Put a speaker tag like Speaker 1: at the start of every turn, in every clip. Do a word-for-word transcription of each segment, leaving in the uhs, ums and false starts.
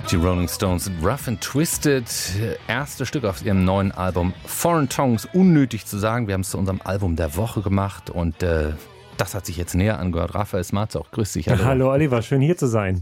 Speaker 1: Die Rolling Stones, Rough and Twisted, erste Stück auf ihrem neuen Album Foreign Tongues. Unnötig zu sagen, wir haben es zu unserem Album der Woche gemacht und äh, das hat sich jetzt näher angehört. Raphael Smarzoch, grüß dich.
Speaker 2: Hallo. Hallo Oliver, schön hier zu sein.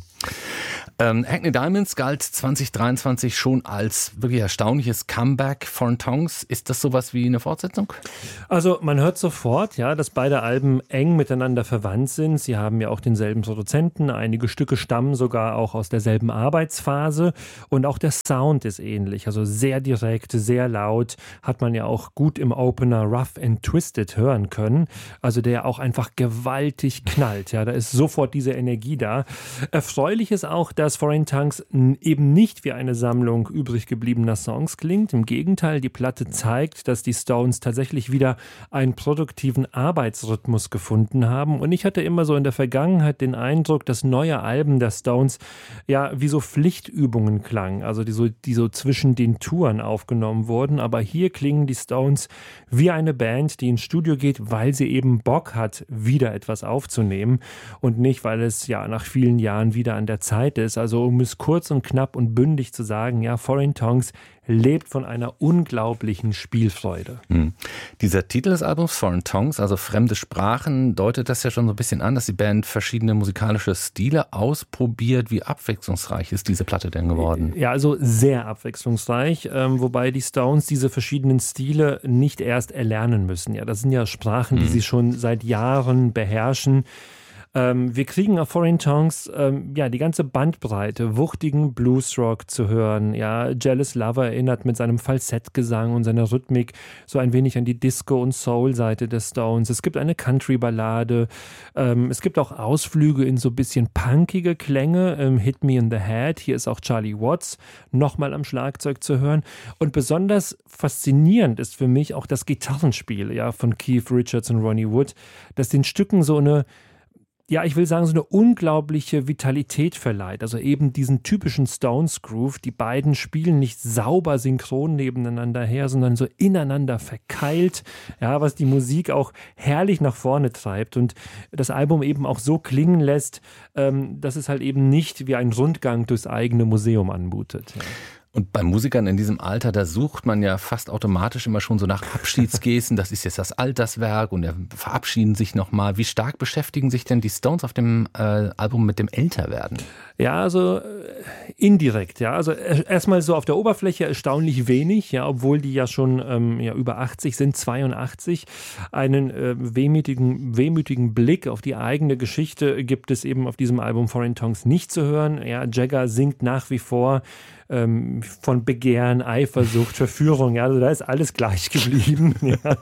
Speaker 1: Ähm, Hackney Diamonds galt zwanzig dreiundzwanzig schon als wirklich erstaunliches Comeback. Foreign Tongues, ist das sowas wie eine Fortsetzung?
Speaker 2: Also man hört sofort, ja, dass beide Alben eng miteinander verwandt sind. Sie haben ja auch denselben Produzenten, einige Stücke stammen sogar auch aus derselben Arbeitsphase und auch der Sound ist ähnlich, also sehr direkt, sehr laut, hat man ja auch gut im Opener Rough and Twisted hören können, also der auch einfach gewaltig knallt, ja, da ist sofort diese Energie da. Erfreulich ist auch, dass Foreign Tongues eben nicht wie eine Sammlung übrig gebliebener Songs klingt. Im Gegenteil, die Platte zeigt, dass die Stones tatsächlich wieder einen produktiven Arbeitsrhythmus gefunden haben. Und ich hatte immer so in der Vergangenheit den Eindruck, dass neue Alben der Stones ja wie so Pflichtübungen klangen, also die so, die so zwischen den Touren aufgenommen wurden. Aber hier klingen die Stones wie eine Band, die ins Studio geht, weil sie eben Bock hat, wieder etwas aufzunehmen und nicht, weil es ja nach vielen Jahren wieder an der Zeit ist. Also um es kurz und knapp und bündig zu sagen, ja, Foreign Tongues lebt von einer unglaublichen Spielfreude.
Speaker 1: Hm. Dieser Titel des Albums, Foreign Tongues, also fremde Sprachen, deutet das ja schon so ein bisschen an, dass die Band verschiedene musikalische Stile ausprobiert. Wie abwechslungsreich ist diese Platte denn geworden?
Speaker 2: Ja, also sehr abwechslungsreich, ähm, wobei die Stones diese verschiedenen Stile nicht erst erlernen müssen. Ja, das sind ja Sprachen, die hm. sie schon seit Jahren beherrschen. Ähm, wir kriegen auf Foreign Tongues ähm, ja, die ganze Bandbreite, wuchtigen Bluesrock zu hören. Ja, Jealous Lover erinnert mit seinem Falsettgesang und seiner Rhythmik so ein wenig an die Disco- und Soul-Seite des Stones. Es gibt eine Country-Ballade. Ähm, es gibt auch Ausflüge in so ein bisschen punkige Klänge. Ähm, Hit Me in the Head. Hier ist auch Charlie Watts nochmal am Schlagzeug zu hören. Und besonders faszinierend ist für mich auch das Gitarrenspiel, ja, von Keith Richards und Ronnie Wood, das den Stücken so eine ja, ich will sagen, so eine unglaubliche Vitalität verleiht. Also eben diesen typischen Stones-Groove. Die beiden spielen nicht sauber synchron nebeneinander her, sondern so ineinander verkeilt, ja, was die Musik auch herrlich nach vorne treibt und das Album eben auch so klingen lässt, ähm, dass es halt eben nicht wie ein Rundgang durchs eigene Museum anmutet. Ja.
Speaker 1: Und bei Musikern in diesem Alter, da sucht man ja fast automatisch immer schon so nach Abschiedsgesten. Das ist jetzt das Alterswerk und verabschieden sich nochmal. Wie stark beschäftigen sich denn die Stones auf dem äh, Album mit dem Älterwerden?
Speaker 2: Ja, also äh, indirekt, ja. Also äh, erstmal so auf der Oberfläche erstaunlich wenig, ja, obwohl die ja schon ähm, ja, über achtzig sind, zweiundachtzig. Einen äh, wehmütigen, wehmütigen Blick auf die eigene Geschichte gibt es eben auf diesem Album Foreign Tongues nicht zu hören. Ja, Jagger singt nach wie vor ähm, von Begehren, Eifersucht, Verführung, ja, also da ist alles gleich geblieben. Ja.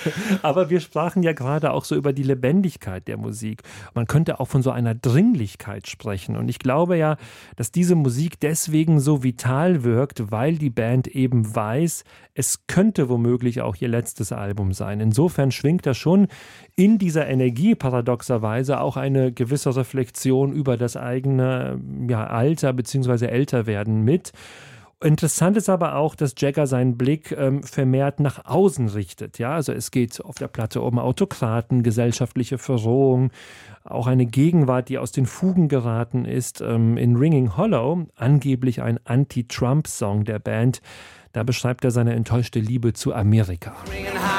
Speaker 2: Aber wir sprachen ja gerade auch so über die Lebendigkeit der Musik. Man könnte auch von so einer Dringlichkeit sprechen und ich glaube ja, dass diese Musik deswegen so vital wirkt, weil die Band eben weiß, es könnte womöglich auch ihr letztes Album sein. Insofern schwingt da schon in dieser Energie paradoxerweise auch eine gewisse Reflexion über das eigene ja, Alter bzw. Älterwerden mit. Interessant ist aber auch, dass Jagger seinen Blick ähm, vermehrt nach außen richtet. Ja, also es geht auf der Platte um Autokraten, gesellschaftliche Verrohung, auch eine Gegenwart, die aus den Fugen geraten ist. Ähm, in Ringing Hollow, angeblich ein Anti-Trump-Song der Band, da beschreibt er seine enttäuschte Liebe zu Amerika.